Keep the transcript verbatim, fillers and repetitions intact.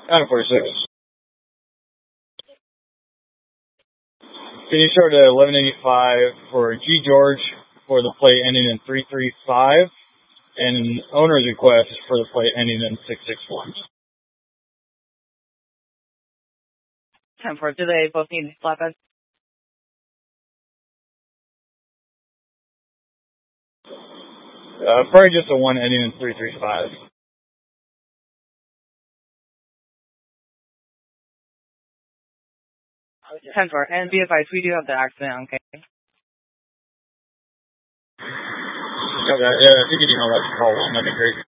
Adam forty-six. Can you start at eleven eighty-five for G. George for the plate ending in three three five, and owner's request for the plate ending in six six one. ten four, do they both need flatbed? Uh, probably just the one ending in three three five. ten four, and be advised, we do have the accident, okay? Okay, yeah, if you could email that call, that'd be great.